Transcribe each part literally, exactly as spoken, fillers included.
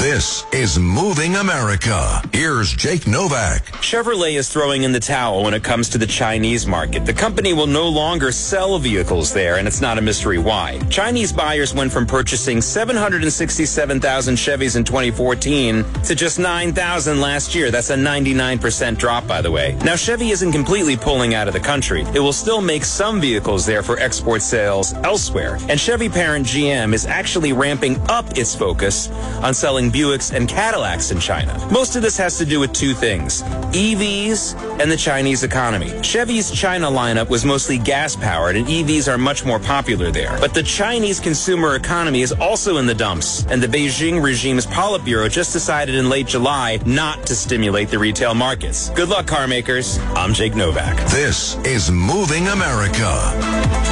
This is Moving America. Here's Jake Novak. Chevrolet is throwing in the towel when it comes to the Chinese market. The company will no longer sell vehicles there, and it's not a mystery why. Chinese buyers went from purchasing seven hundred sixty-seven thousand Chevys in twenty fourteen to just nine thousand last year. That's a ninety-nine percent drop, by the way. Now, Chevy isn't completely pulling out of the country. It will still make some vehicles there for export sales elsewhere. And Chevy parent G M is actually ramping up its focus on selling Buicks and Cadillacs in China. Most of this has to do with two things: E Vs and the Chinese economy. Chevy's China lineup was mostly gas-powered, and E Vs are much more popular there. But the Chinese consumer economy is also in the dumps, and the Beijing regime's Politburo just decided in late July not to stimulate the retail markets. Good luck, car makers. I'm Jake Novak. This is Moving America.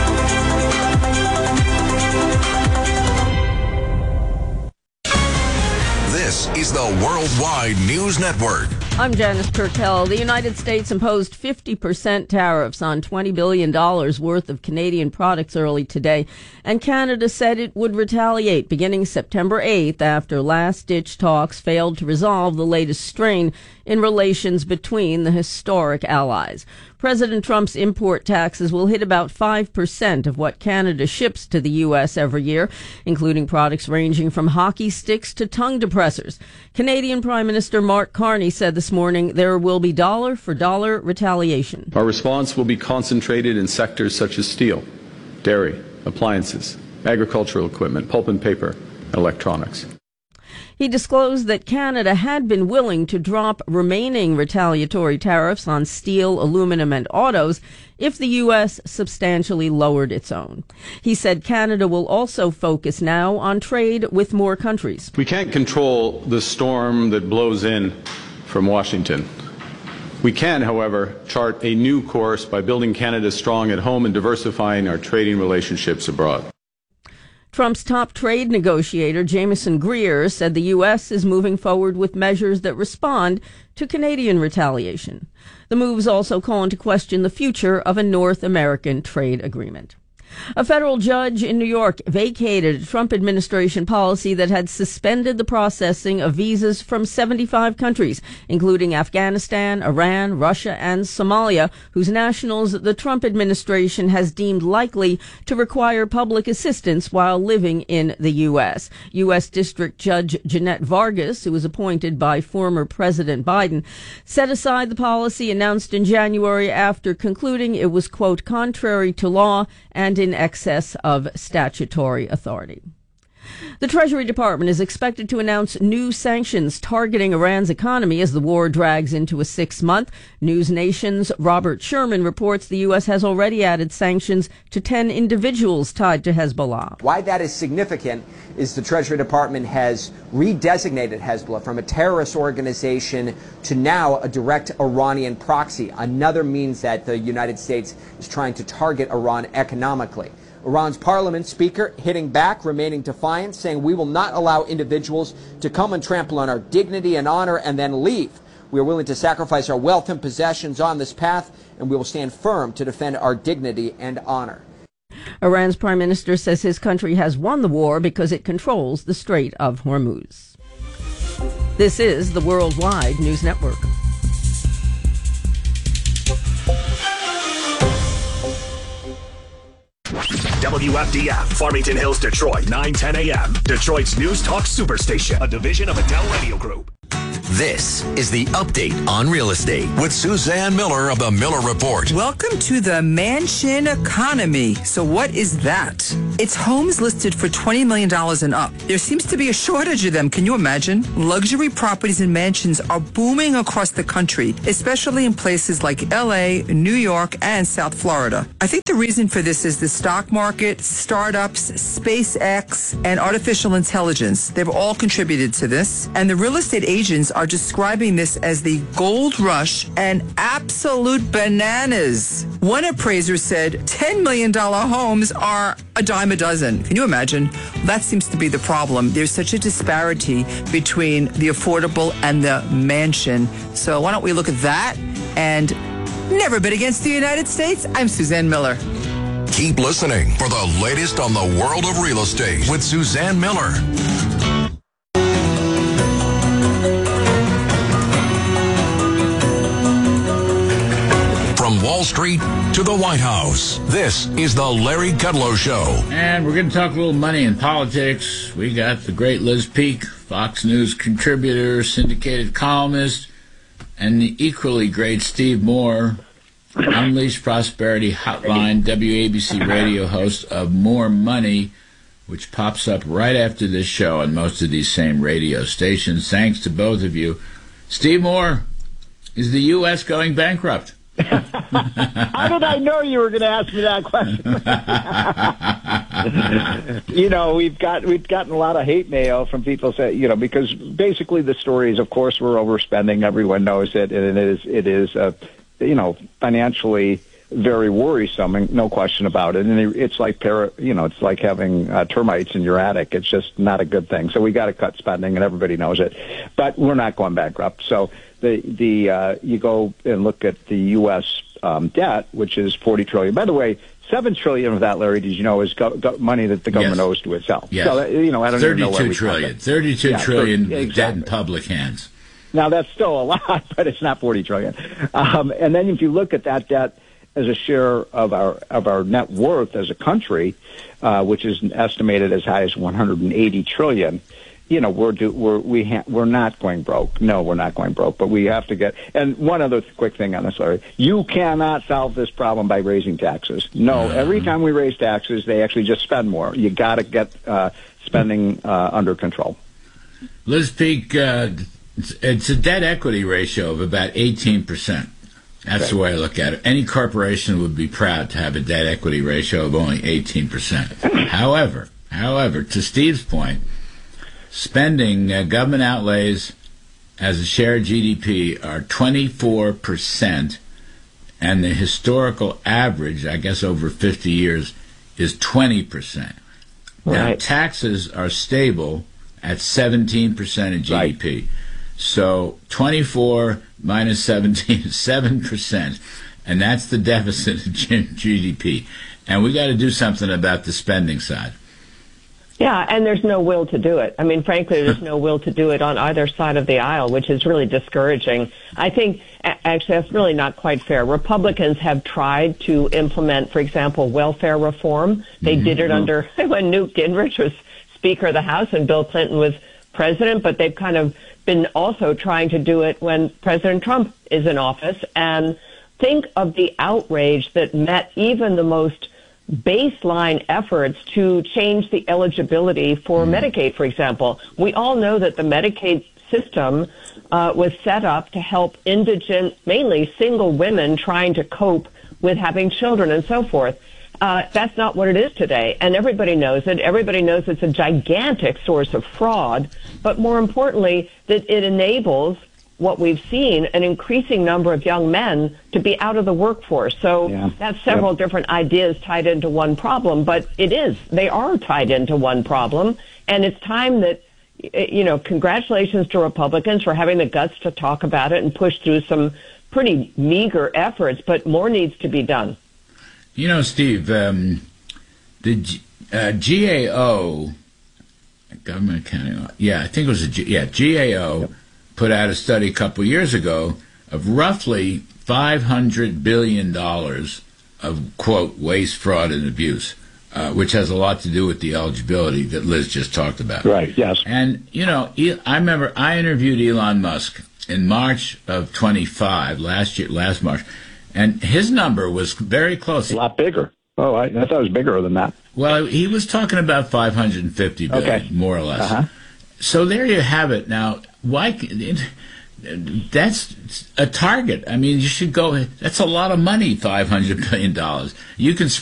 This is the Worldwide News Network. I'm Janice Turkel. The United States imposed fifty percent tariffs on twenty billion dollars worth of Canadian products early today, and Canada said it would retaliate beginning September eighth after last-ditch talks failed to resolve the latest strain in relations between the historic allies. President Trump's import taxes will hit about five percent of what Canada ships to the U S every year, including products ranging from hockey sticks to tongue depressors. Canadian Prime Minister Mark Carney said this morning there will be dollar-for-dollar retaliation. Our response will be concentrated in sectors such as steel, dairy, appliances, agricultural equipment, pulp and paper, and electronics. He disclosed that Canada had been willing to drop remaining retaliatory tariffs on steel, aluminum, and autos if the U S substantially lowered its own. He said Canada will also focus now on trade with more countries. We can't control the storm that blows in from Washington. We can, however, chart a new course by building Canada strong at home and diversifying our trading relationships abroad. Trump's top trade negotiator, Jameson Greer, said the U S is moving forward with measures that respond to Canadian retaliation. The moves also call into question the future of a North American trade agreement. A federal judge in New York vacated a Trump administration policy that had suspended the processing of visas from seventy-five countries, including Afghanistan, Iran, Russia, and Somalia, whose nationals the Trump administration has deemed likely to require public assistance while living in the U S. U S. District Judge Jeanette Vargas, who was appointed by former President Biden, set aside the policy announced in January after concluding it was, quote, contrary to law and in excess of statutory authority. The Treasury Department is expected to announce new sanctions targeting Iran's economy as the war drags into a sixth month. News Nation's Robert Sherman reports the U S has already added sanctions to ten individuals tied to Hezbollah. Why that is significant is the Treasury Department has redesignated Hezbollah from a terrorist organization to now a direct Iranian proxy, another means that the United States is trying to target Iran economically. Iran's parliament speaker hitting back, remaining defiant, saying we will not allow individuals to come and trample on our dignity and honor and then leave. We are willing to sacrifice our wealth and possessions on this path, and we will stand firm to defend our dignity and honor. Iran's prime minister says his country has won the war because it controls the Strait of Hormuz. This is the Worldwide News Network. W F D F, Farmington Hills, Detroit, nine ten a.m. Detroit's News Talk Superstation, a division of Adele Radio Group. This is the Update on Real Estate with Suzanne Miller of the Miller Report. Welcome to the mansion economy. So what is that? It's homes listed for twenty million dollars and up. There seems to be a shortage of them. Can you imagine? Luxury properties and mansions are booming across the country, especially in places like L A, New York, and South Florida. I think the reason for this is the stock market, startups, SpaceX, and artificial intelligence. They've all contributed to this. And the real estate agents are describing this as the gold rush and absolute bananas. One appraiser said ten million dollars homes are a dime a dozen. Can you imagine? That seems to be the problem. There's such a disparity between the affordable and the mansion. So why don't we look at that and never bid against the United States? I'm Suzanne Miller. Keep listening for the latest on the world of real estate with Suzanne Miller. Street to the White House. This is the Larry Kudlow Show. And we're going to talk a little money and politics. We got the great Liz Peek, Fox News contributor, syndicated columnist, and the equally great Steve Moore, Unleash Prosperity Hotline, W A B C radio host of More Money, which pops up right after this show on most of these same radio stations. Thanks to both of you. Steve Moore, is the U S going bankrupt? How did I know you were going to ask me that question? You know, we've got we've gotten a lot of hate mail from people say, you know, because basically the story is, of course, we're overspending. Everyone knows it, and it is it is uh, you know, financially very worrisome, no question about it. And it's like, para, you know, it's like having uh, termites in your attic. It's just not a good thing. So we got to cut spending, and everybody knows it. But we're not going bankrupt. So the the uh, you go and look at the U S um, debt, which is forty trillion dollars. By the way, seven trillion dollars of that, Larry, did you know, is go- go- money that the government yes. owes to itself. Yes. So, you know, I don't even know where we trillion. it. thirty-two yeah, trillion so, exactly. debt in public hands. Now, that's still a lot, but it's not forty trillion dollars. Um, and then if you look at that debt as a share of our of our net worth as a country, uh, which is estimated as high as one hundred eighty trillion dollars, you know, we're do, we're we ha- we're not going broke. No, we're not going broke. But we have to get. And one other quick thing on this, Larry, you cannot solve this problem by raising taxes. No, every time we raise taxes, they actually just spend more. You got to get uh, spending uh, under control. Liz Peek, uh, it's, it's a debt equity ratio of about eighteen percent. That's right. The way I look at it. Any corporation would be proud to have a debt equity ratio of only eighteen percent. However, however, to Steve's point, spending uh, government outlays as a share of G D P are twenty-four percent, and the historical average, I guess over fifty years, is twenty percent. Right. Now, taxes are stable at seventeen percent of G D P. Right. So twenty-four minus seventeen is seven percent, and that's the deficit of G D P. And we got to do something about the spending side. Yeah, and there's no will to do it. I mean, frankly, there's no will to do it on either side of the aisle, which is really discouraging. I think, actually, that's really not quite fair. Republicans have tried to implement, for example, welfare reform. They mm-hmm. did it under when Newt Gingrich was Speaker of the House and Bill Clinton was president, but they've kind of been also trying to do it when President Trump is in office. And think of the outrage that met even the most baseline efforts to change the eligibility for mm. Medicaid, for example. We all know that the Medicaid system uh, was set up to help indigent, mainly single women trying to cope with having children and so forth. Uh, that's not what it is today, and everybody knows it. Everybody knows it's a gigantic source of fraud, but more importantly, that it enables what we've seen, an increasing number of young men to be out of the workforce. So yeah. that's several yep. different ideas tied into one problem, but it is. They are tied into one problem, and it's time that, you know, congratulations to Republicans for having the guts to talk about it and push through some pretty meager efforts, but more needs to be done. You know, Steve, um, the G, uh, G A O, Government Accounting, yeah, I think it was a G, yeah, G A O yep. put out a study a couple of years ago of roughly five hundred billion dollars of, quote, waste, fraud, and abuse, uh, which has a lot to do with the eligibility that Liz just talked about. Right, yes. And, you know, I remember I interviewed Elon Musk in March of twenty-five, last year, last March, and his number was very close. A lot bigger. Oh, I, I thought it was bigger than that. Well, he was talking about five hundred fifty billion, okay. more or less. Uh-huh. So there you have it. Now, why? That's a target. I mean, you should go. That's a lot of money, five hundred billion dollars. You can